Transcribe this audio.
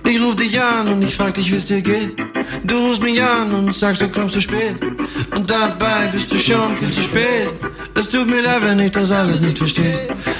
Ich ruf dich an und ich frag dich, wie's dir geht. Du rufst mich an und sagst, du kommst zu spät. Und dabei bist du schon viel zu spät. Es tut mir leid, wenn ich das alles nicht verstehe.